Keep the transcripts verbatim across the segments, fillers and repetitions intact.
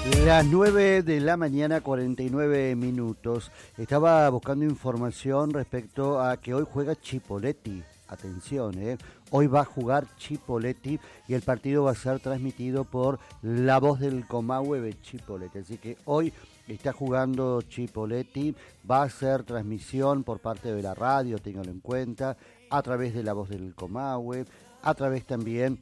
Las nueve de la mañana, cuarenta y nueve minutos. Estaba buscando información respecto a que hoy juega Chipoleti. Atención, ¿eh? Hoy va a jugar Chipoleti y el partido va a ser transmitido por La Voz del Comahue de Chipoleti. Así que hoy está jugando Chipoleti, va a ser transmisión por parte de la radio, ténganlo en cuenta, a través de La Voz del Comahue, a través también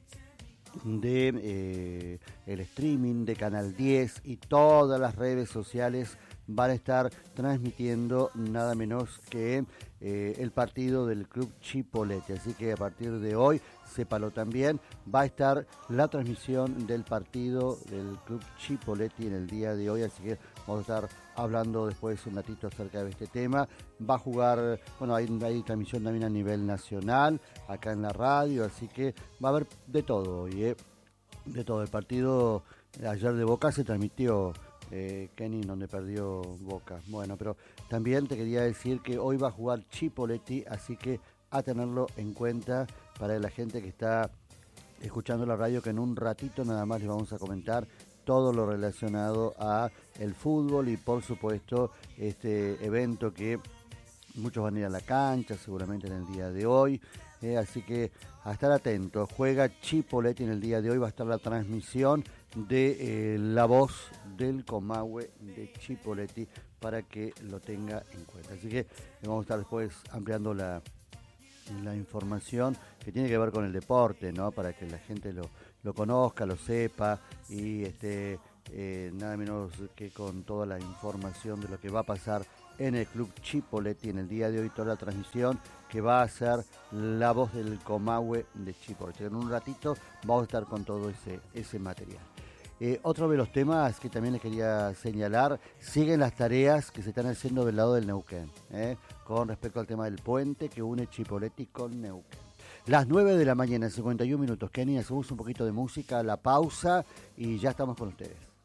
de eh, el streaming de Canal diez y todas las redes sociales van a estar transmitiendo nada menos que eh, el partido del Club Chipoleti. Así que a partir de hoy, sépalo también, va a estar la transmisión del partido del Club Chipoleti en el día de hoy. Así que vamos a estar hablando después un ratito acerca de este tema. Va a jugar, bueno, hay, hay transmisión también a nivel nacional, acá en la radio, así que va a haber de todo hoy, ¿eh? De todo. El partido ayer de Boca se transmitió, eh, Kenny, donde perdió Boca. Bueno, pero también te quería decir que hoy va a jugar Chipoleti, así que a tenerlo en cuenta para la gente que está escuchando la radio, que en un ratito nada más les vamos a comentar todo lo relacionado a el fútbol y por supuesto este evento que muchos van a ir a la cancha seguramente en el día de hoy, eh, así que a estar atentos. Juega Chipoleti en el día de hoy, va a estar la transmisión de eh, La Voz del Comahue de Chipoleti para que lo tenga en cuenta. Así que vamos a estar después ampliando la, la información que tiene que ver con el deporte, ¿no? Para que la gente lo, lo conozca, lo sepa y esté eh, nada menos que con toda la información de lo que va a pasar en el Club Chipoleti en el día de hoy, toda la transmisión que va a hacer La Voz del Comahue de Chipoleti. En un ratito vamos a estar con todo ese, ese material. Eh, otro de los temas que también les quería señalar, siguen las tareas que se están haciendo del lado del Neuquén, eh, con respecto al tema del puente que une Chipoleti con Neuquén. Las nueve de la mañana, cincuenta y un minutos. Kenny, hacemos un poquito de música, la pausa y ya estamos con ustedes.